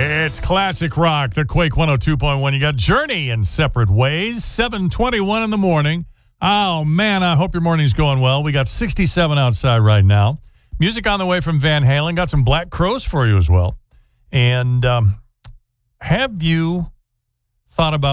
It's classic rock, the Quake 102.1. You got Journey in Separate Ways, 7:21 in the morning. Oh, man, I hope your morning's going well. We got 67 outside right now. Music on the way from Van Halen. Got some Black Crowes for you as well. And have you thought about